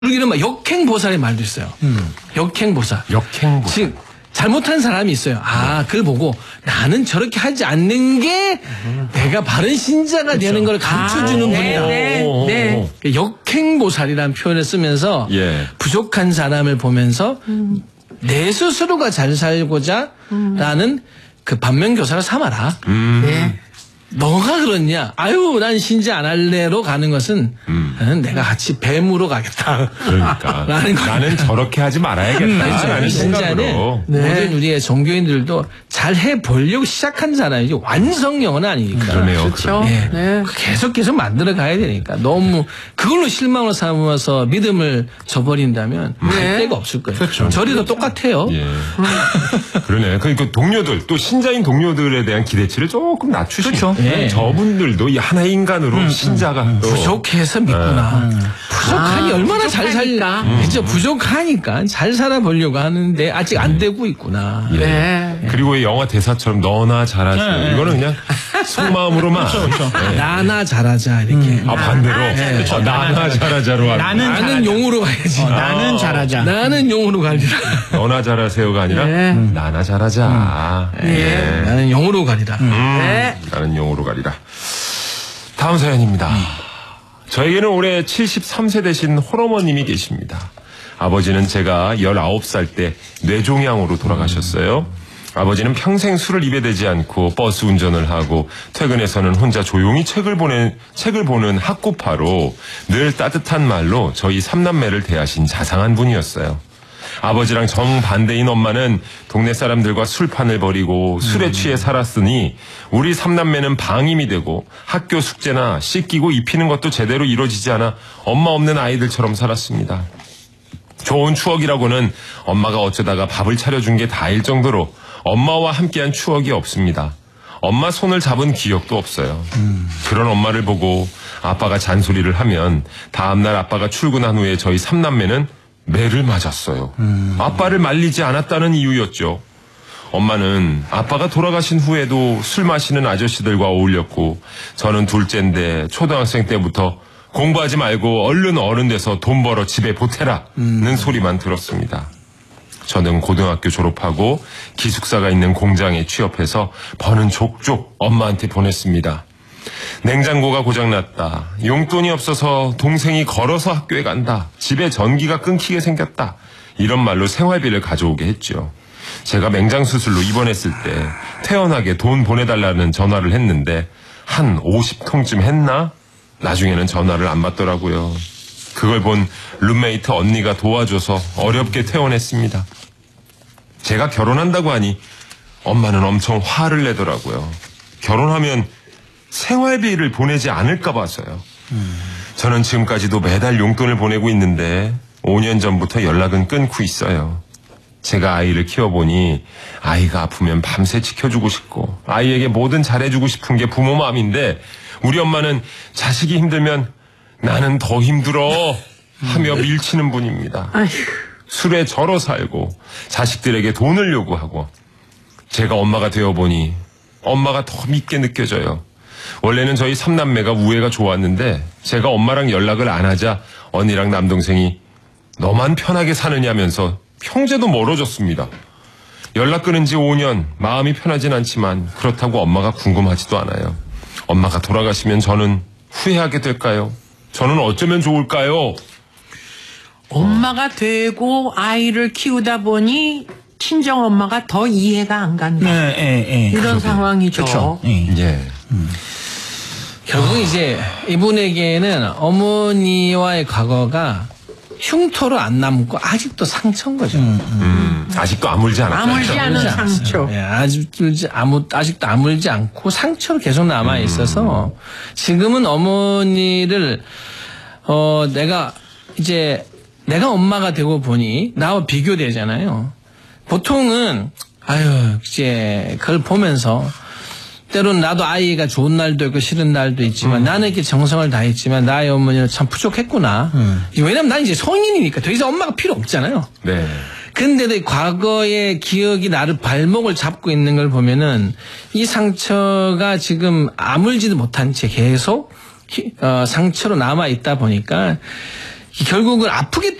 우리는 막 역행보살의 말도 있어요. 역행보살. 역행보살. 즉 잘못한 사람이 있어요. 아, 그걸 보고 나는 저렇게 하지 않는 게 내가 바른 신자가 되는 걸 가르쳐주는 분이다. 네. 역행보살이라는 표현을 쓰면서 예. 부족한 사람을 보면서 내 스스로가 잘 살고자 라는 그 반면교사를 삼아라. 네. 너가 그렇냐? 아유, 난 신자 안 할래로 가는 것은 나는 내가 같이 뱀으로 가겠다. 그러니까 라는 거예요. 나는 저렇게 하지 말아야겠다라는 생각으로. 신자는 모든 우리의 종교인들도 잘 해보려고 시작한 사람이지 완성형은 아니니까. 그러네요. 그렇죠. 예. 네. 계속 만들어 가야 되니까. 너무 그걸로 실망을 삼아서 믿음을 저버린다면 갈 데가 없을 거예요. 그렇죠. 저리도 똑같아요. 예. 그러네. 그러니까 동료들, 또 신자인 동료들에 대한 기대치를 조금 낮추시고. 그렇죠. 예. 저분들도 이 하나의 인간으로 신자가 또. 부족해서 믿구나. 부족하니 얼마나 잘 살까. 그죠? 부족하니까 잘 살아보려고 하는데 아직 안 되고 있구나. 예. 네. 그리고 이 영화 대사처럼 너나 잘하자. 이거는 그냥 속마음으로만. 예. 나나 잘하자 이렇게. 아, 반대로. 나나 잘하자로 하는. 나는 용으로 가야지. 나는 잘하자. 나는 용으로 가리라. 너나 잘하세요가 아니라 네. 나나 잘하자. 예. 나는 용으로 가리라. 네. 나는 용으로 가리라. 다음 사연입니다. 저에게는 올해 73세 되신 홀어머님이 계십니다. 아버지는 제가 19살 때 뇌종양으로 돌아가셨어요. 아버지는 평생 술을 입에 대지 않고 버스 운전을 하고 퇴근해서는 혼자 조용히 책을 보는 학구파로 늘 따뜻한 말로 저희 삼남매를 대하신 자상한 분이었어요. 아버지랑 정반대인 엄마는 동네 사람들과 술판을 벌이고 술에 취해 살았으니 우리 삼남매는 방임이 되고 학교 숙제나 씻기고 입히는 것도 제대로 이루어지지 않아 엄마 없는 아이들처럼 살았습니다. 좋은 추억이라고는 엄마가 어쩌다가 밥을 차려준 게 다일 정도로 엄마와 함께한 추억이 없습니다. 엄마 손을 잡은 기억도 없어요. 그런 엄마를 보고 아빠가 잔소리를 하면 다음날 아빠가 출근한 후에 저희 삼남매는 매를 맞았어요. 아빠를 말리지 않았다는 이유였죠. 엄마는 아빠가 돌아가신 후에도 술 마시는 아저씨들과 어울렸고 저는 둘째인데 초등학생 때부터 공부하지 말고 얼른 어른 돼서 돈 벌어 집에 보태라는 소리만 들었습니다. 저는 고등학교 졸업하고 기숙사가 있는 공장에 취업해서 버는 족족 엄마한테 보냈습니다. 냉장고가 고장났다. 용돈이 없어서 동생이 걸어서 학교에 간다. 집에 전기가 끊기게 생겼다. 이런 말로 생활비를 가져오게 했죠. 제가 맹장수술로 입원했을 때 퇴원하게 돈 보내달라는 전화를 했는데 한 50통쯤 했나? 나중에는 전화를 안 받더라고요. 그걸 본 룸메이트 언니가 도와줘서 어렵게 퇴원했습니다. 제가 결혼한다고 하니 엄마는 엄청 화를 내더라고요. 결혼하면 생활비를 보내지 않을까 봐서요. 저는 지금까지도 매달 용돈을 보내고 있는데 5년 전부터 연락은 끊고 있어요. 제가 아이를 키워보니 아이가 아프면 밤새 지켜주고 싶고 아이에게 뭐든 잘해주고 싶은 게 부모 마음인데 우리 엄마는 자식이 힘들면 나는 더 힘들어 하며 밀치는 분입니다. 술에 절어 살고 자식들에게 돈을 요구하고 제가 엄마가 되어보니 엄마가 더 밉게 느껴져요. 원래는 저희 삼남매가 우애가 좋았는데 제가 엄마랑 연락을 안 하자 언니랑 남동생이 너만 편하게 사느냐면서 형제도 멀어졌습니다. 연락 끊은 지 5년 마음이 편하진 않지만 그렇다고 엄마가 궁금하지도 않아요. 엄마가 돌아가시면 저는 후회하게 될까요? 저는 어쩌면 좋을까요? 엄마가 되고 아이를 키우다 보니 친정 엄마가 더 이해가 안 간다. 이런 상황이죠. 그렇죠. 예. 결국 이제 이분에게는 어머니와의 과거가 흉터로 안 남고 아직도 상처인 거죠. 아직도 아물지 않았죠. 아물지 않은 상처. 예, 아직도 아물지 않고 상처로 계속 남아 있어서 지금은 어머니를 내가 엄마가 되고 보니 나와 비교되잖아요. 보통은 이제 그걸 보면서 때로는 나도 아이가 좋은 날도 있고 싫은 날도 있지만 나는 이렇게 정성을 다했지만 나의 어머니는 참 부족했구나. 왜냐면 난 이제 성인이니까 더 이상 엄마가 필요 없잖아요. 네. 근데도 과거의 기억이 나를 발목을 잡고 있는 걸 보면은 이 상처가 지금 아물지도 못한 채 계속 상처로 남아 있다 보니까 결국은 아프기